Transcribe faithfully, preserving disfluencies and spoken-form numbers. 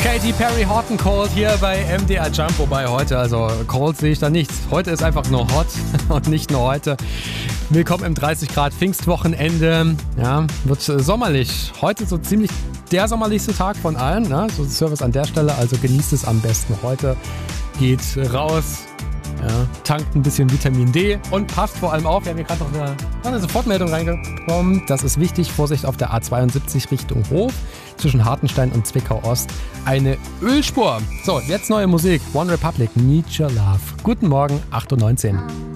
Katy Perry, Hot and Cold hier bei M D R Jump. Wobei heute, also Cold sehe ich da nichts. Heute ist einfach nur Hot und nicht nur heute. Willkommen im dreißig Grad Pfingstwochenende. Ja, wird sommerlich. Heute so ziemlich der sommerlichste Tag von allen. Ne? So Service an der Stelle, also genießt es am besten heute. Geht raus, ja, tankt ein bisschen Vitamin D und passt vor allem auf. Wir haben hier gerade noch eine, eine Sofortmeldung reingekommen. Das ist wichtig. Vorsicht auf der A zweiundsiebzig Richtung Hof zwischen Hartenstein und Zwickau Ost. Eine Ölspur. So, jetzt neue Musik. One Republic, Need Your Love. Guten Morgen, acht Uhr neunzehn.